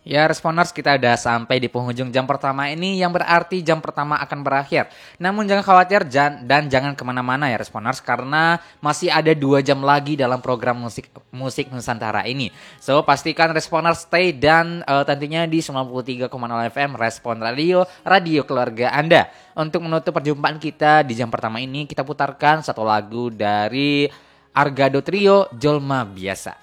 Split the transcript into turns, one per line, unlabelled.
Ya, Responers, kita udah sampai di penghujung jam pertama ini, yang berarti jam pertama akan berakhir. Namun jangan khawatir dan jangan kemana-mana ya, Responers, karena masih ada 2 jam lagi dalam program musik musik Nusantara ini. So, pastikan Responers stay dan tentunya di 93,0 FM Respon Radio, radio keluarga Anda. Untuk menutup perjumpaan kita di jam pertama ini, kita putarkan satu lagu dari Argado Trio, Jolma Biasa.